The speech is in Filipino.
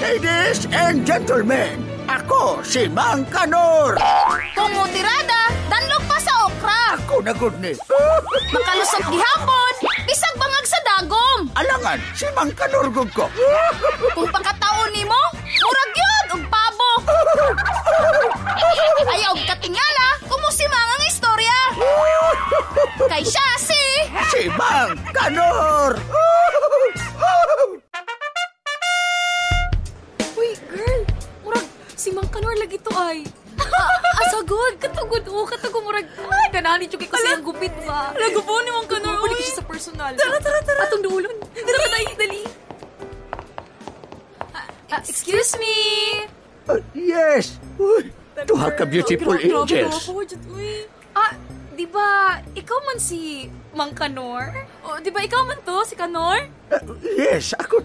Ladies and gentlemen, ako si Mang Kanor. Kung mutirada, danlog pa sa okra. Ako na good ni. Makalusot gihapon, bisag bangag sa dagom. Alangan, si Mang Kanor gud ko. Kung pagkataon nimo, murag yun og pabo. Ayaw og katingala, kumusimang ang istorya. Kay siya Si Mang Kanor. Uy, girl! Murag, si Mang Kanor lagi to ay. Asagod! Katugod o, katugod murag. Ay, ganani chuki ko siyang gupit ba? Lagupo ni Mang Kanor, Balik siya sa personal. Tara. Atong duulon. Tara, dali. Excuse me! Yes. Uy, tuha ka beautiful angels. Di ba, ikaw man si Mang Kanor? O, di ba ikaw man to, si Kanor? Yes, ako